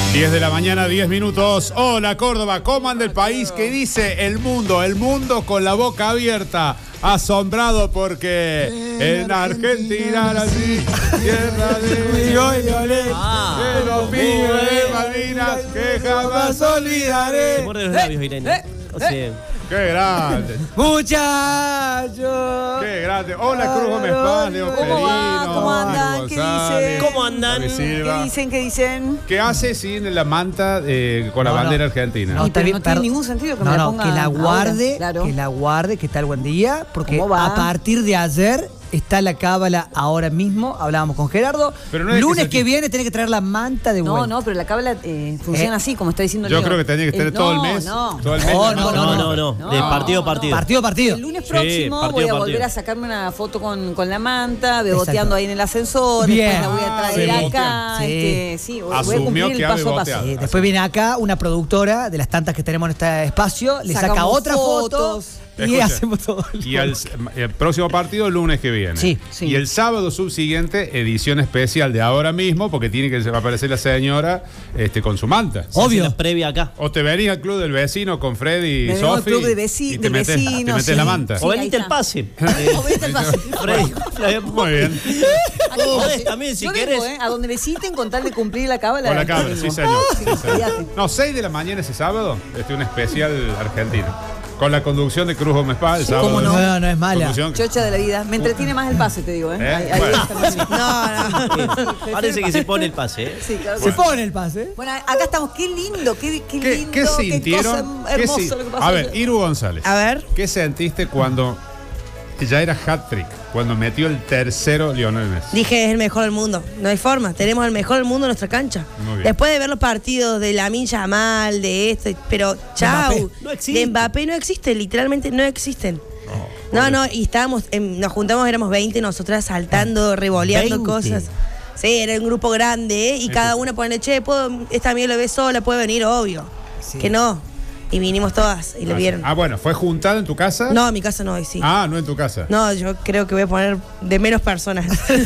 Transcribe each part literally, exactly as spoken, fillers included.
diez de la mañana, diez minutos. Hola Córdoba, ¿cómo anda el país? ¿Qué dice el mundo? El mundo con la boca abierta, asombrado porque en Argentina nací, tierra de trigo y violeta, de los pibes de Malvinas que jamás olvidaré. Se muerde los labios, Irene. Eh, O sea, eh. ¡Qué grande! ¡Muchachos! ¡Qué grande! Hola Cruz Gómez Paz, Leo ¿Cómo Perino, va? ¿Cómo andan? ¿Qué dicen? ¿Cómo andan? David Silva. ¿Qué dicen? ¿Qué dicen? ¿Qué hace sin la manta eh, con la No, no. bandera argentina? No, Y está pero bien, no tiene perdón. ningún sentido que No, me la no, ponga que la guarde, ahora, claro. que la guarde, que tal buen día, porque ¿Cómo va? a partir de ayer está la cábala ahora mismo, hablábamos con Gerardo. Pero no es lunes que que, se- viene tiene que traer la manta de No, vuelta. no, pero la cábala eh, funciona Eh, así, como está diciendo Yo Leo. creo que tenía que estar El- todo el no, mes. No, Todo el mes. No, no, no, no, no, No, de partido a no. partido. Partido a partido. El lunes Sí, próximo partido voy a a volver partido. a sacarme una foto con, con la manta, beboteando Exacto. ahí en el ascensor, Bien. después la voy a Ah, traer bebotea. acá. Sí. Este, sí, voy, voy a Asumió cumplir que el ha paso a paso. beboteado. Eh, después viene acá una productora de las tantas que tenemos en este espacio, le saca Sacamos otra foto fotos. y Escucha, hacemos todo. Y el, el próximo partido el lunes que viene. Sí, sí. Y el sábado subsiguiente, edición especial de ahora mismo, porque tiene que aparecer la señora este, con su manta. Obvio. La previa acá. O te venís al club del vecino con Freddy y Me vengo al Sofi club de veci- y te del metes, vecino, te metes sí. la manta. Sí, O ahí venite el está. pase. O venite el pase. Freddy, Flavia, Muy bien. podés también si Yo querés. vengo, ¿eh? A donde visiten con tal de cumplir la cábala. Con la cámara, vengo. sí señor. Sí, Sí, señor. olvídate. No, seis de la mañana ese sábado, este un especial argentino. Con la conducción de Cruz Gómez Paz el sábado. ¿cómo no? No, no es mala. Conducción- Chocha de la vida. Me entretiene más el pase, te digo, ¿eh? ¿Eh? Ahí- ahí Bueno. está. No, no. Parece que se pone el pase, ¿eh? Sí, claro que Se sí. pone el pase. Bueno, acá estamos. Qué lindo, qué, qué ¿Qué, lindo. qué sintieron? Qué cosa hermosa si- lo que pasó. A ver, Iru González. A ver. ¿Qué sentiste cuando ya era hat-trick? Cuando metió el tercero Lionel Messi. Dije, es el mejor del mundo. No hay forma. Tenemos el mejor del mundo en nuestra cancha. Muy bien. Después de ver los partidos de Lamine Yamal, de esto, pero chau. Mbappé. No existe. De Mbappé no existe, literalmente no existen. No, no, y estábamos, em, nos juntamos, éramos veinte, nosotras saltando, revoleando veinte. cosas. Sí, era un grupo grande, ¿eh? Y cada una pone, che, ¿puedo, esta amiga lo ve sola, puede venir, obvio. Sí. Que no. Y vinimos todas y lo vieron. Ah, bueno, ¿fue juntado en tu casa? No, en mi casa no, hoy sí. Ah, no en tu casa. No, yo creo que voy a poner de menos personas.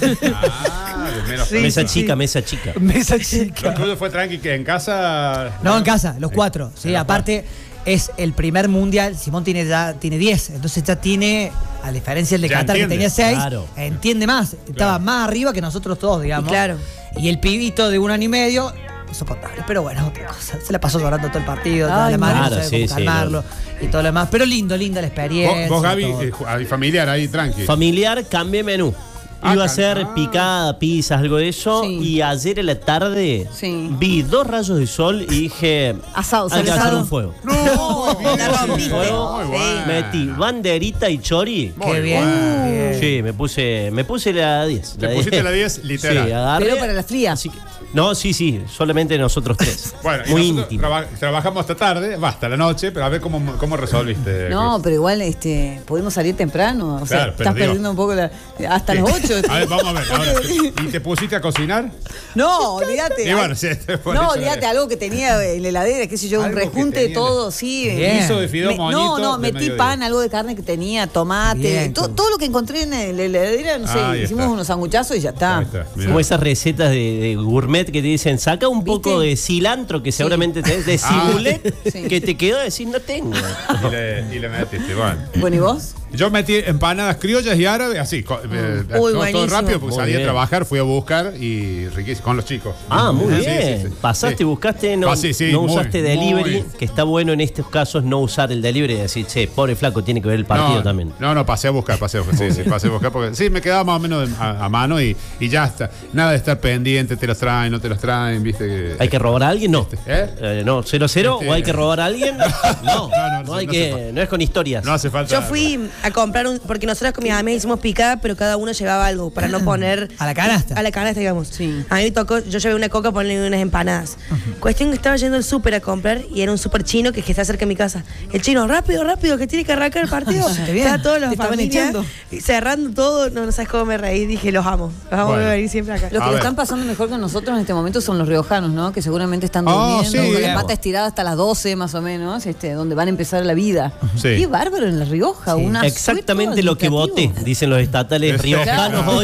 Ah, de menos Sí, Mesa sí, chica, sí. mesa chica. Mesa ¿Lo chica. tuyo fue tranqui que en casa? No, en casa, los cuatro. Sí, En los aparte es el primer mundial. Simón tiene ya tiene diez, entonces ya tiene, a diferencia del de Ya Qatar que entiende. tenía seis, Claro. entiende más. Estaba más arriba que nosotros todos, digamos. Y claro. Y el pibito de un año y medio, insoportable. Pero bueno, otra cosa. Se la pasó llorando todo el partido, toda Ay, la madre, claro, no sabe sí, cómo sí, calmarlo y todo lo demás. Pero lindo, linda la experiencia. Vos, vos, Gaby, todo. eh, ju- ahí familiar, ahí tranqui. Familiar, cambié menú. Ah, Iba a cam- ser ah. picada, pizzas, algo de eso. Sí. Y ayer en la tarde Sí. vi dos rayos de sol y dije. Asado, hay que sale hacer asado. un fuego. No, muy bien. La rompiste. Fuego, Muy bueno. Metí banderita y chori. Muy Qué bien. bueno. bien. Sí, me puse, me puse la diez. Te pusiste la diez, literal. Sí, agarré. Pero para la fría. Así que- no, sí, sí, solamente nosotros tres. Bueno, y Muy nosotros íntimo. traba- trabajamos hasta tarde, va, hasta la noche, pero a ver cómo, cómo resolviste. No, Cruz. pero igual este, podemos salir temprano. O sea, Claro, pero estás digo- perdiendo un poco la, hasta las ocho. A ver, vamos a ver. Ahora, ¿y te pusiste a cocinar? No, olvídate. Y bueno, sí, por no, eso, olvídate, eh. algo que tenía en la heladera, qué sé yo, un Algo que rejunte de tenía. todo, sí. Bien. Guiso de fideo Me- moñito. no, no, de metí mediodía. pan, algo de carne que tenía, tomate, Bien, to- con- todo lo que encontré en la heladera, no sé, Ah, ahí hicimos está. unos sanguchazos y ya está. Ahí está, mira. Como esas recetas de, de gourmet que te dicen, saca un ¿Viste? poco de cilantro que seguramente tenés, de Ah. cibulet, Sí. que te quedó decir, no tengo. Y le, y le metiste, bueno. Bueno, ¿y vos? Yo metí empanadas criollas y árabes, así, co- eh, todo, todo buenísimo. rápido, porque Muy salí a bien. trabajar, fui a buscar y riquísimo, con los chicos. Ah, muy Sí, bien. sí, sí. Pasaste, Sí. buscaste, no, Ah, sí, sí, no muy, usaste delivery, muy. que está bueno en estos casos no usar el delivery y decir, che, pobre flaco, tiene que ver el partido no, también. No, no, pasé a buscar, pasé a buscar, sí, sí, pasé a buscar, porque sí, me quedaba más o menos de- a, a mano y, y ya está. Nada de estar pendiente, te los traen, no te los traen, viste que... ¿Hay que robar a alguien? No. ¿Eh? Eh, no, cero cero, Este- ¿o hay que robar a alguien? No, no, no, no, hay no que, hace no es con historias. No hace falta... Yo fui a comprar un. Porque nosotras con mis amigas hicimos picada, pero cada uno llevaba algo para no poner. A la canasta. A la canasta, digamos. Sí. A mí me tocó, yo llevé una coca, ponerle unas empanadas. Cuestión que estaba yendo al súper a comprar y era un súper chino que, que está cerca de mi casa. El chino, rápido, rápido, que tiene que arrancar el partido. Qué bien. Estaba toda la Te estaban familia echando. cerrando todo. No, no sabes cómo me reí. Dije, los amo. Los amo Bueno. de venir siempre acá. Los A que lo ver. están pasando mejor que nosotros en este momento son los riojanos, ¿no? Que seguramente están Oh, durmiendo sí. con la pata estirada hasta las doce más o menos, este, donde van a empezar la vida. Sí. Qué bárbaro en La Rioja, Sí. una Exactamente lo que voté, dicen los estatales Claro. riojanos hoy.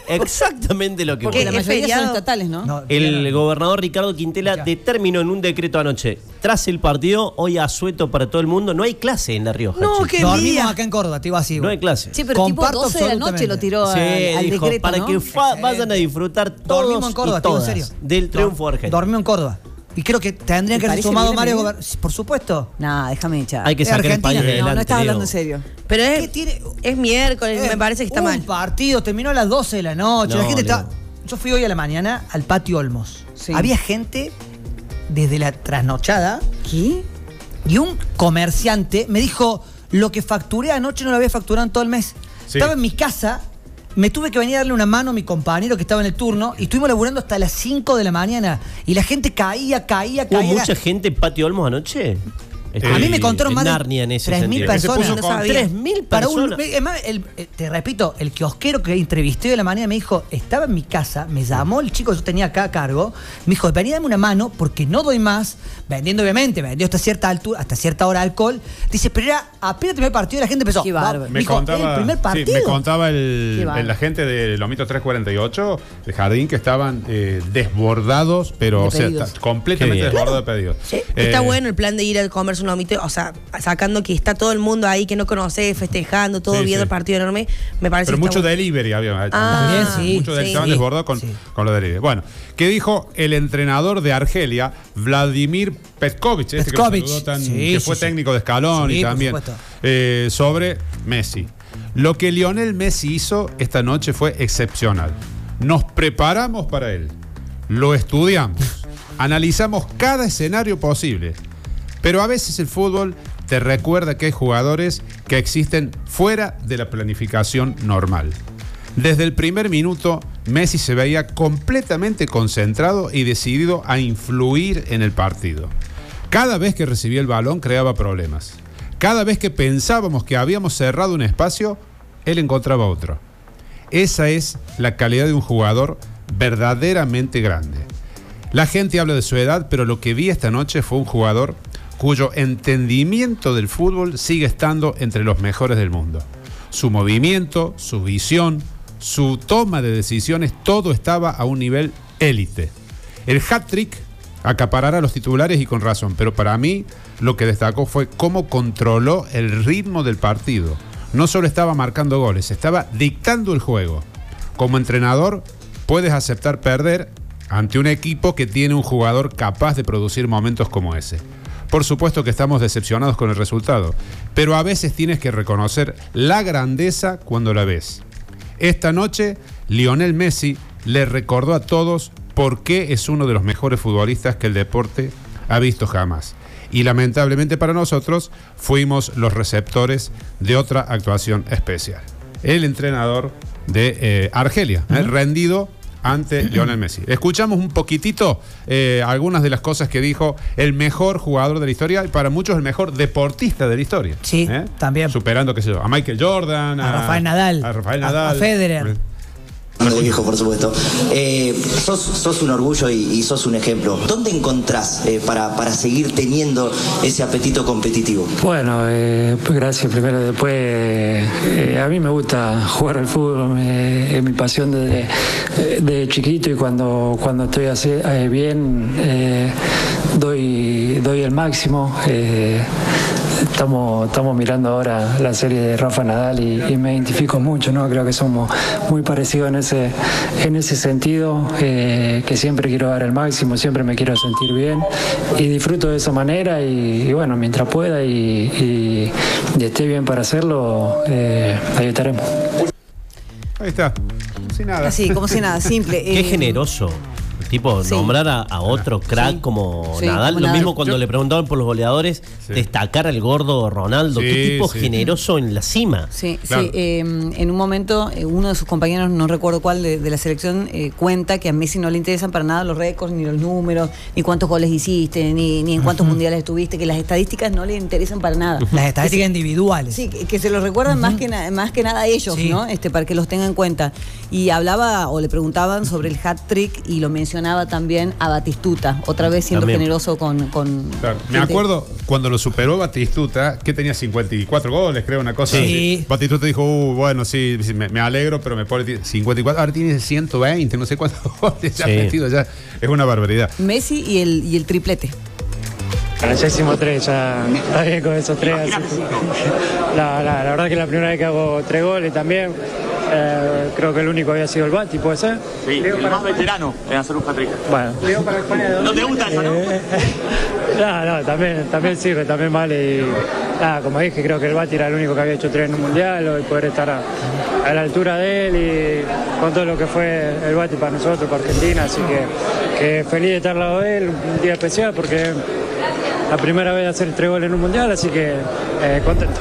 exactamente lo que Porque voy. la ¿Qué mayoría feriado? son estatales, ¿no? No, El no. gobernador Ricardo Quintela Ya. determinó en un decreto anoche, tras el partido, hoy asueto para todo el mundo, no hay clase en La Rioja. No, chicos. qué Dormimos envidia. acá en Córdoba, te iba así. No hay clase. Sí, pero tipo Comparto doce de la noche absolutamente. lo tiró Sí, al, al dijo, decreto, para ¿no? que fa- vayan a disfrutar todos Dormimos en Córdoba, y te digo en todas serio. del triunfo Dor- argentino. Dormimos en Córdoba. Y creo que tendría ¿Te que haber parece sumado bien, Mario Emilio? Gobernador. Por supuesto. Nah, déjame echar. Hay que Es sacar el Argentina. país No, adelante. No, no estás hablando en Diego. serio. Pero ¿Qué es, tiene? es miércoles, Eh, me parece que está un mal. partido, terminó a las doce de la noche. No, la gente está. Leo. Yo fui hoy a la mañana al patio Olmos. Sí. Había gente desde la trasnochada ¿Qué? y un comerciante me dijo: lo que facturé anoche no lo había facturado en todo el mes. Sí. Estaba en mi casa. Me tuve que venir a darle una mano a mi compañero que estaba en el turno y estuvimos laburando hasta las cinco de la mañana y la gente caía, caía, ¿Hubo caía. mucha gente en Patio Olmos anoche? A mí me contaron en más de Narnia en ese tres mil sentido. personas. Se puso con- tres mil Para un, personas. es más, el- eh, te repito, el kiosquero que entrevisté de la mañana me dijo, estaba en mi casa, me llamó el chico que yo tenía acá a cargo, me dijo, vení, dame una mano porque no doy más, vendiendo obviamente, vendió hasta cierta altura, hasta cierta hora alcohol. Dice, pero era apenas el primer partido y la gente empezó. Qué bárbaro. va, Me dijo, contaba, "¿Era el primer sí, partido. me contaba el, Qué bárbaro. el agente de Lomito trescientos cuarenta y ocho de Jardín que estaban eh, desbordados, pero De o sea, pedidos. ta- completamente Qué bien. desbordados de pedidos. Sí, está Eh, bueno el plan de ir a comerse un lomito, o sea, sacando que está todo el mundo ahí que no conoce, festejando, todo Sí, viendo sí. el partido enorme, me parece Pero que mucho está bueno. delivery había. Ah, También, sí, mucho del- sí. estaban desbordados con, Sí. con lo delivery. Bueno, ¿qué dijo el entrenador de Argelia, Vladimir Petkovic, este Petkovic, que, lo saludó tan- sí, que sí, fue sí. técnico de Scaloni Sí, por también, supuesto. eh, sobre Messi? Lo que Lionel Messi hizo esta noche fue excepcional. Nos preparamos para él, lo estudiamos, analizamos cada escenario posible, pero a veces el fútbol te recuerda que hay jugadores que existen fuera de la planificación normal. Desde el primer minuto, Messi se veía completamente concentrado y decidido a influir en el partido. Cada vez que recibía el balón creaba problemas. Cada vez que pensábamos que habíamos cerrado un espacio, él encontraba otro. Esa es la calidad de un jugador verdaderamente grande. La gente habla de su edad, pero lo que vi esta noche fue un jugador cuyo entendimiento del fútbol sigue estando entre los mejores del mundo. Su movimiento, su visión, su toma de decisiones, todo estaba a un nivel élite. El hat-trick acaparará a los titulares y con razón, pero para mí lo que destacó fue cómo controló el ritmo del partido. No solo estaba marcando goles, estaba dictando el juego. Como entrenador, puedes aceptar perder ante un equipo que tiene un jugador capaz de producir momentos como ese. Por supuesto que estamos decepcionados con el resultado, pero a veces tienes que reconocer la grandeza cuando la ves. Esta noche, Lionel Messi le recordó a todos por qué es uno de los mejores futbolistas que el deporte ha visto jamás. Y lamentablemente para nosotros, fuimos los receptores de otra actuación especial. El entrenador de eh, Argelia, eh, rendido ante Lionel Messi. Escuchamos un poquitito eh, algunas de las cosas que dijo el mejor jugador de la historia y para muchos el mejor deportista de la historia. Sí, ¿Eh? también. Superando, qué sé yo, a Michael Jordan, A Rafael Nadal, a Rafael a- Nadal, a Federer. De viejo, por supuesto. Eh, sos, sos un orgullo y, y sos un ejemplo. ¿Dónde encontrás eh, para, para seguir teniendo ese apetito competitivo? Bueno, eh, pues gracias primero. Después, eh, a mí me gusta jugar al fútbol, me- es mi pasión desde de chiquito y cuando, cuando estoy así, eh, bien eh, doy, doy el máximo. Eh, Estamos, estamos mirando ahora la serie de Rafa Nadal y, y me identifico mucho, ¿no? Creo que somos muy parecidos en ese, en ese sentido, eh, que siempre quiero dar el máximo, siempre me quiero sentir bien y disfruto de esa manera y, y bueno, mientras pueda y, y- y esté bien para hacerlo, eh, ahí estaremos. Ahí está, sin nada. Así, como si nada, simple. Qué Eh, generoso. Tipo, sí. nombrar a, a otro crack Sí. como Sí, Nadal. como Lo Nadal. mismo cuando Yo- le preguntaban por los goleadores, Sí. destacar al gordo Ronaldo. Sí, Qué tipo sí. generoso en la cima. Sí, Claro. sí. eh, en un momento, eh, uno de sus compañeros, no recuerdo cuál, de, de la selección, eh, cuenta que a Messi no le interesan para nada los récords, ni los números, ni cuántos goles hiciste, ni, ni en cuántos mundiales estuviste, que las estadísticas no le interesan para nada. Las estadísticas individuales. Sí, que, que se los recuerdan más, que na- más que nada a ellos, Sí. ¿no? Este, para que los tengan en cuenta. Y hablaba, o le preguntaban sobre el hat-trick, y lo mencionaba mencionaba también a Batistuta, otra vez siendo También. generoso con... con Claro. Me gente. acuerdo cuando lo superó Batistuta, que tenía cincuenta y cuatro goles, creo, una cosa Sí. así. Batistuta dijo, uh, bueno, sí, me, me alegro, pero me pone cincuenta y cuatro. Ahora tiene ciento veinte, no sé cuántos goles ya Sí. metido, ya es una barbaridad. Messi y el, y el triplete. Bueno, ya hicimos tres, ya está bien con esos tres. Así que, la, la, la verdad que es la primera vez que hago tres goles también. Eh, creo que el único había sido el Bati, ¿puede ser? Sí, el más veterano en hacer un hat-trick. Bueno. ¿No te gusta eso, no? Eh, no, no, también, también sirve, también vale. Y, nada, como dije, creo que el Bati era el único que había hecho tres en un mundial y poder estar a, a la altura de él y con todo lo que fue el Bati para nosotros, para Argentina. Así que, que feliz de estar al lado de él, un día especial porque la primera vez de hacer tres goles en un mundial, así que eh, contento.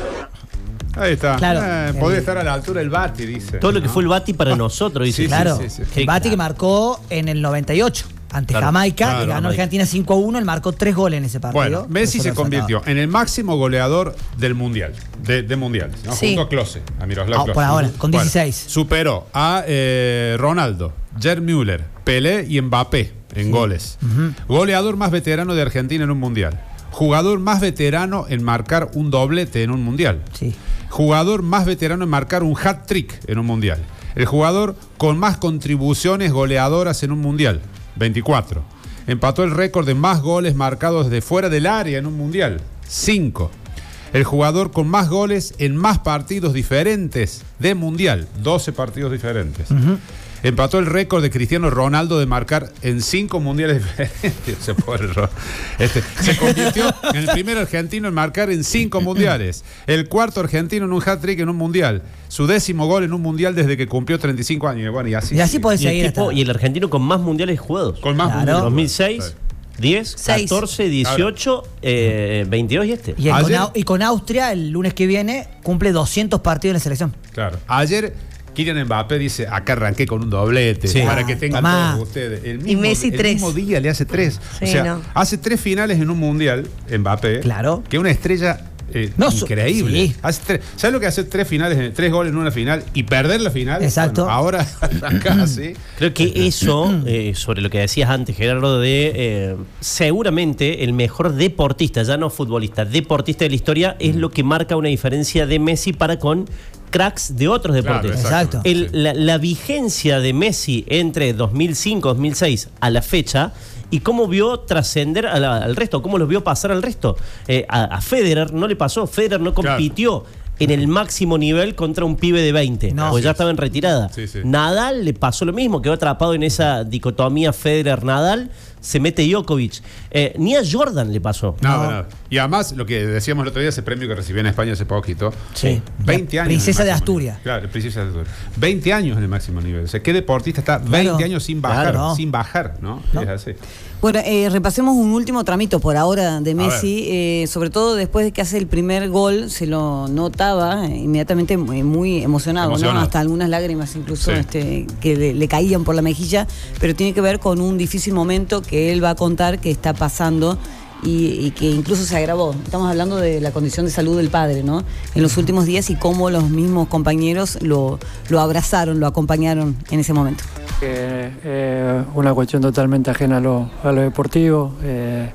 Ahí está. Claro. Eh, podría estar a la altura del Bati, dice. Todo lo que ¿no? fue el Bati para nosotros, dice. Sí, Claro, sí, sí. Qué el Bati crack. que marcó en el noventa y ocho ante Claro, Jamaica, claro, que ganó Jamaica. Argentina cinco a uno, él marcó tres goles en ese partido. Bueno, Messi se Nosotros convirtió sacaba. en el máximo goleador del mundial, de, de mundiales, ¿no? Sí. Junto a Klose, a Miroslav Ah, Klose. por ahora, con Bueno, dieciséis. superó a eh, Ronaldo, Gerd Müller, Pelé y Mbappé en goles. Goleador más veterano de Argentina en un mundial. Jugador más veterano en marcar un doblete en un mundial. Sí. Jugador más veterano en marcar un hat-trick en un mundial. El jugador con más contribuciones goleadoras en un mundial, veinticuatro. Empató el récord de más goles marcados desde fuera del área en un mundial, cinco. El jugador con más goles en más partidos diferentes de mundial, doce partidos diferentes. Empató el récord de Cristiano Ronaldo de marcar en cinco mundiales diferentes. Se, puede error. Este, se convirtió en el primer argentino en marcar en cinco mundiales. El cuarto argentino en un hat-trick en un mundial. Su décimo gol en un mundial desde que cumplió treinta y cinco años. Bueno, y así, Y así podés Y el, seguir tipo- hasta- y el argentino con más mundiales jugados. con más Claro. mundiales. dos mil seis, diez, Seis. catorce, dieciocho, eh, veintidós y este. Y, el- Ayer- con, Au- y con Austria, el lunes que viene, cumple doscientos partidos en la selección. Claro. Ayer Kylian Mbappé dice, acá arranqué con un doblete, Sí. para Ah, que tengan tomá. todos ustedes. El Y mismo, Messi el tres. mismo día le hace tres. Sí, o sea, no. hace tres finales en un mundial, Mbappé. Claro. Que una estrella eh, No, su- increíble. sí. Hace tres- ¿Sabes lo que hace tres finales, en- tres goles en una final y perder la final? Exacto. Bueno, ahora arranca así. Creo que eso, eh, sobre lo que decías antes, Gerardo, de eh, seguramente el mejor deportista, ya no futbolista, deportista de la historia, es lo que marca una diferencia de Messi para con cracks de otros Claro, deportes. Exacto. El- la, la vigencia de Messi entre dos mil cinco, dos mil seis a la fecha y cómo vio trascender a la- al resto, cómo los vio pasar al resto. Eh, a, a Federer no le pasó, Federer no Claro. compitió en el máximo nivel contra un pibe de veinte, No. porque ya estaba en retirada. Sí, sí. Nadal le pasó lo mismo, quedó atrapado en esa dicotomía Federer-Nadal, se mete Djokovic. Eh, ni a Jordan le pasó. Nada, No. nada. Y además, lo que decíamos el otro día, ese premio que recibió en España hace poquito. Sí. veinte La años. en el princesa de máximo Asturias. nivel. Claro, princesa de Asturias. veinte años en el máximo nivel. O sea, ¿qué deportista está veinte Claro. años sin bajar? Claro. Sin bajar, ¿no? No. Es así. Bueno, eh, repasemos un último tramito por ahora de Messi, eh, sobre todo después de que hace el primer gol, se lo notaba eh, inmediatamente muy, muy emocionado, Emocionado. ¿no? Hasta algunas lágrimas incluso Sí. este, que le, le caían por la mejilla, pero tiene que ver con un difícil momento que él va a contar que está pasando y, y que incluso se agravó. Estamos hablando de la condición de salud del padre, ¿no? En los últimos días y cómo los mismos compañeros lo, lo abrazaron, lo acompañaron en ese momento. Eh, eh, una cuestión totalmente ajena a lo, a lo deportivo. Eh,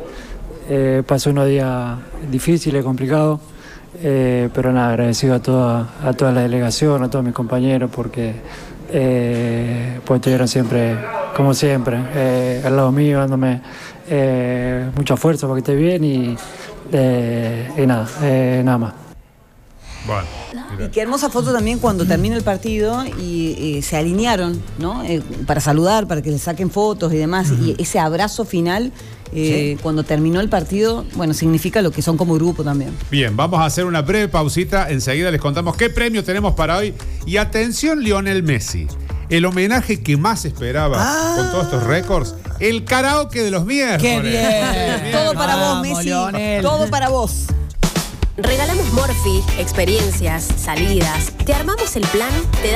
eh, pasó unos días difíciles, complicados, eh, pero nada, agradecido a toda, a toda la delegación, a todos mis compañeros, porque eh, pues estuvieron siempre, como siempre, eh, al lado mío, dándome eh, mucha fuerza para que esté bien y, eh, y nada, eh, nada más. Bueno. Y qué hermosa foto también cuando termina el partido y eh, se alinearon, ¿no? Eh, para saludar, para que le saquen fotos y demás. Y ese abrazo final, eh, cuando terminó el partido, bueno, significa lo que son como grupo también. Bien, vamos a hacer una breve pausita. Enseguida les contamos qué premio tenemos para hoy. Y atención, Lionel Messi. El homenaje que más esperaba Ah. con todos estos récords, el karaoke de los miércoles. ¡Qué bien! Todo para vos, Vamos, Messi. Lionel. Todo para vos. Regalamos Morphy, experiencias, salidas. Te armamos el plan, te